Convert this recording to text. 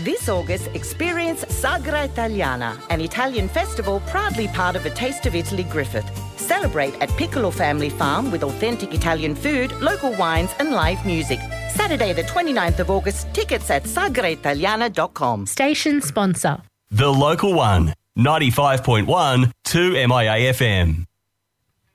This August, experience Sagra Italiana, an Italian festival proudly part of A Taste of Italy Griffith. Celebrate at Piccolo Family Farm with authentic Italian food, local wines and live music. Saturday the 29th of August, tickets at sagraitaliana.com. Station sponsor. The Local One, 95.1 2 MIA FM.